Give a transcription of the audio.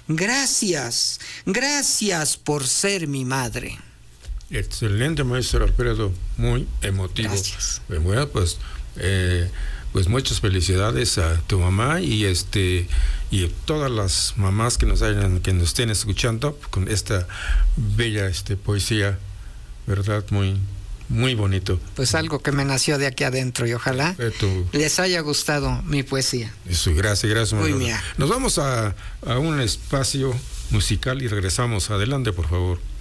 Gracias, gracias por ser mi madre. Excelente, maestro Alfredo, muy emotivo. Gracias. Bueno, pues muchas felicidades a tu mamá y a todas las mamás que nos estén escuchando con esta bella poesía, ¿verdad? Muy, muy bonito. Pues algo que me nació de aquí adentro y ojalá les haya gustado mi poesía. Eso, gracias. Muy bien. Nos vamos a un espacio musical y regresamos. Adelante, por favor.